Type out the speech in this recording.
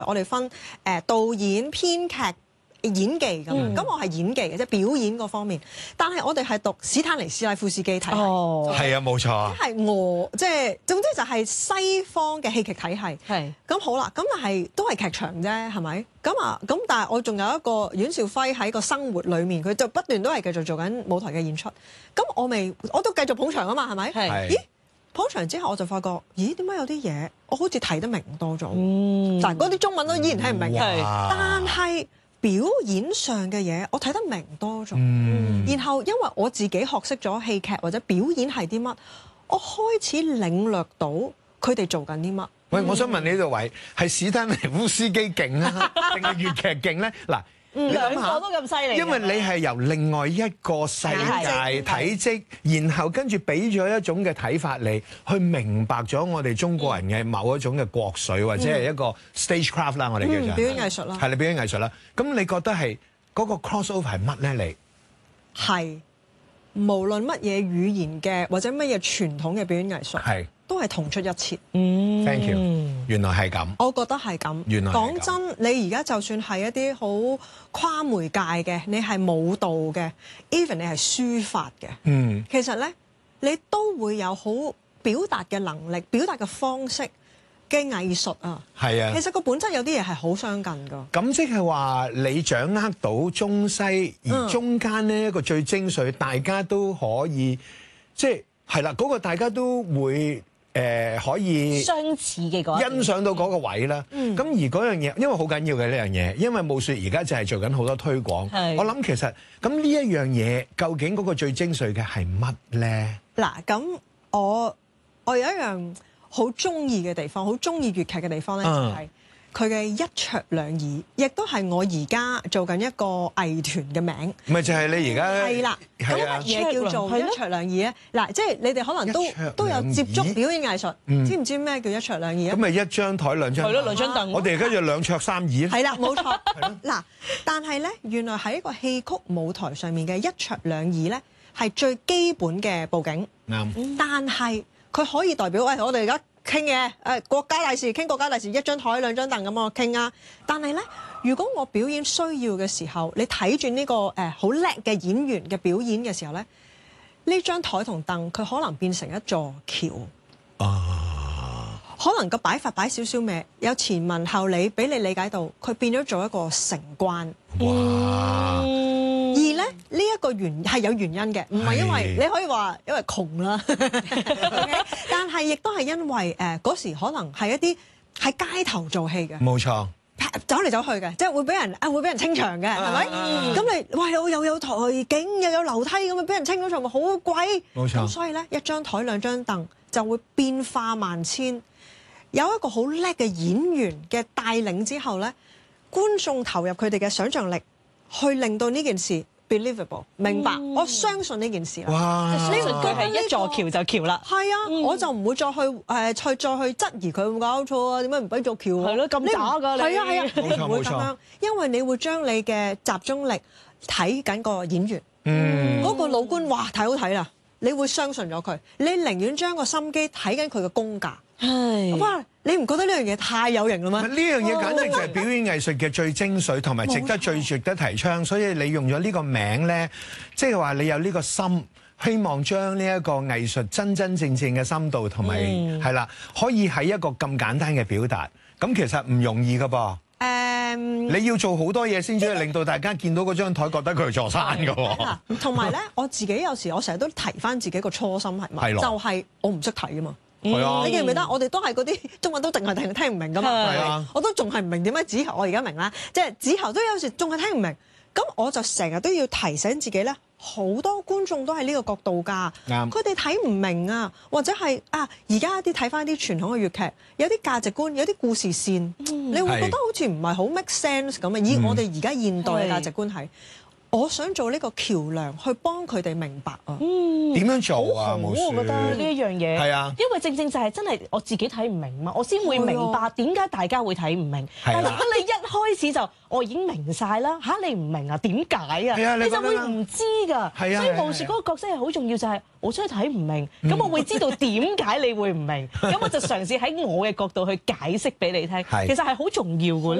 我哋分導演、編劇、演技咁樣，咁我係演技嘅，即係表演嗰方面。但係我哋係讀史坦尼斯拉夫斯基體系， 係啊，冇錯。 即係總之就係西方嘅戲劇體系。 係咁好啦，咁但係都係劇場啫，係咪？咁但係我仲有一個阮兆輝喺個生活裡面，佢就不斷都係繼續做緊舞台嘅演出。咁我都繼續捧場啊嘛，係咪？ 係。 咦？捧場之後我就發覺，咦？點解有啲嘢我好似睇得明多咗？但嗰啲中文都依然睇唔明嘅，但係表演上嘅嘢我睇得明多咗。然後因為我自己學識咗戲劇或者表演係啲乜，我開始領略到佢哋做緊啲乜。 喂，我想問你呢個位係史丹尼夫斯基勁啊，定係粵劇勁咧？嗱， 兩個都咁犀利。 因為你係由另外一個世界體積，然後跟住俾咗一種嘅睇法你，去明白咗我哋中國人嘅某一種嘅國粹，或者係一個 stagecraft 啦，我哋叫做表演藝術啦。 係你表演藝術啦。咁你覺得係嗰個 crossover 係乜咧？你係無論乜嘢語言嘅或者乜嘢傳統嘅表演藝術， 係都係同出一轍。 Thank you。原來係咁。 我覺得係咁。 原來講真，你而家就算係一啲好跨媒介嘅，你係舞蹈嘅 ，even 你係書法嘅，其實咧你都會有好表達嘅能力、表達嘅方式嘅藝術啊。 係啊。 其實個本質有啲嘢係好相近㗎。 咁即係話你掌握到中西，而中間呢一個最精髓，大家都可以即係啦，嗰個大家都會。可以相似嘅嗰欣賞到嗰個位啦。咁而嗰樣嘢，因為好緊要嘅呢樣嘢，因為武術而家就係做緊好多推廣。我諗其實咁呢一樣嘢，究竟嗰個最精髓嘅係乜咧？ 嗱，咁我有一樣好中意嘅地方，好中意粵劇嘅地方咧，就係佢嘅一桌兩椅，亦都係我而家做緊一個藝團嘅名。 咪就係你而家係啦。咁乜嘢叫做一桌兩椅咧？嗱，即係你哋可能都有接觸表演藝術，知唔知咩叫一桌兩椅啊？ 咁咪一張台兩張。 係咯，兩張凳。 我哋而家就兩桌三椅。 係啦，冇錯。嗱，但係咧，原來喺一個戲曲舞台上面嘅一桌兩椅咧，係最基本嘅佈景。 啱。 但係佢可以代表喂，我哋而家傾嘅國家大事，傾國家大事，一張台兩張凳咁我傾啊。但係咧，如果我表演需要嘅時候，你睇住呢個好叻嘅演員嘅表演嘅時候咧，呢張台同凳佢可能變成一座橋。可能個擺法擺少少咩，有前文後理，俾你理解到佢變咗做一個城關。 哇！ 而咧呢一個原係有原因嘅，唔係因為你可以話因為窮啦，但係亦都係因為嗰時可能係一啲喺街頭做戲嘅， 冇錯， 走嚟走去嘅，即係會俾人清場嘅，係咪？咁你哇又有台景又有樓梯咁啊，俾人清咗場咪好貴。 冇錯。 咁所以咧一張台兩張凳就會變化萬千。有一個好叻嘅演員嘅帶領之後咧，觀眾投入佢哋嘅想像力，去令到呢件事 believable 明白。我相信呢件事啦。 哇！ 呢句係一座橋就橋啦。 係啊，我就唔會再去質疑佢搞錯啊，點解唔俾做橋？ 係咯，咁渣㗎你。 係啊， 冇錯你唔會咁樣，因為你會將你嘅集中力睇緊個演員。嗰個老官哇太好睇啦，你會相信咗佢，你寧願將個心機睇緊佢嘅功架。哇！你唔覺得呢樣嘢太有型啦咩？ 呢樣嘢簡直就係表演藝術嘅最精髓，同埋最值得提倡。所以你用咗呢個名咧，即係話你有呢個心，希望將呢一個藝術真真正正嘅深度同埋係啦，可以喺一個咁簡單嘅表達。咁其實唔容易㗎噃。你要做好多嘢先至令到大家見到嗰張台覺得佢係座山㗎喎。 同埋咧，我自己有時我成日都提翻自己個初心係乜？就係我唔識睇啊嘛。 係啊！ 你記唔記得？我哋都係嗰啲中文都淨係聽唔明噶嘛。 係啊！ 我都仲係唔明點解子喉，我而家明啦。即係子喉都有時仲係聽唔明。咁我就成日都要提醒自己咧，好多觀眾都係呢個角度㗎。 啱。佢哋睇唔明啊，或者係而家一啲睇翻啲傳統嘅粵劇，有啲價值觀，有啲故事線，你會覺得好似唔係好 make sense 咁啊！以我哋而家現代嘅價值觀係。我想做呢個橋梁去幫佢哋明白啊。 點樣做啊？ 我覺得呢一樣嘢係啊， 因為正就係真係我自己睇唔明嘛，我先會明白點解大家會睇唔明。 係啦。 但係如果你一開始就我已經明晒啦嚇，你唔明啊？點解啊？ 係啊你你就講得啱會唔知㗎。 係啊所以係啊巫術嗰個角色係好重要，就係我真係睇唔明，咁我會知道點解你會唔明，咁我就嘗試喺我嘅角度去解釋俾你聽。 係其實係好重要㗎。